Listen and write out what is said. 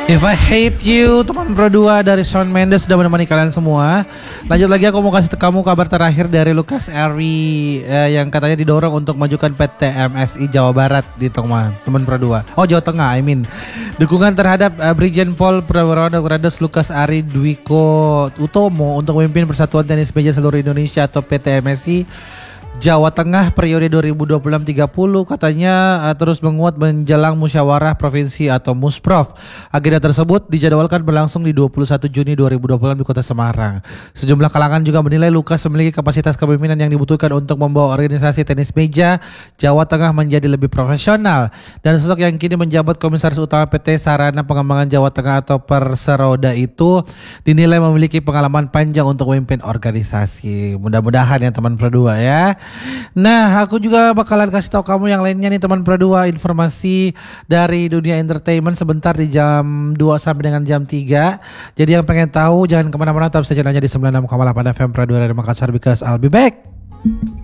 If I Hate You, teman Pro 2 dari Shawn Mendes sudah menemani kalian semua. Lanjut lagi, aku mau kasih kamu kabar terakhir dari Lucas Ari yang katanya didorong untuk majukan PT MSI Jawa Barat di teman Pro 2. Oh, Jawa Tengah, Dukungan terhadap Brigjen Pol Prawiro Rades Lucas Ari Dwiko Utomo untuk memimpin Persatuan Tenis Meja Seluruh Indonesia atau PT MSI Jawa Tengah periode 2026-30 katanya terus menguat menjelang musyawarah provinsi atau Musprov. Agenda tersebut dijadwalkan berlangsung di 21 Juni 2026 di Kota Semarang. Sejumlah kalangan juga menilai Lukas memiliki kapasitas kepemimpinan yang dibutuhkan untuk membawa organisasi tenis meja Jawa Tengah menjadi lebih profesional. Dan sosok yang kini menjabat Komisaris Utama PT Sarana Pengembangan Jawa Tengah atau Perseroda itu dinilai memiliki pengalaman panjang untuk memimpin organisasi. Mudah-mudahan ya teman Pro 2 ya. Nah, aku juga bakalan kasih tahu kamu yang lainnya nih teman Pro 2, informasi dari dunia entertainment sebentar di jam 2 sampai dengan jam 3. Jadi yang pengen tahu jangan kemana-mana, tetap saja nanya di 96,8 FM Pro 2 dari Makassar, because I'll be back.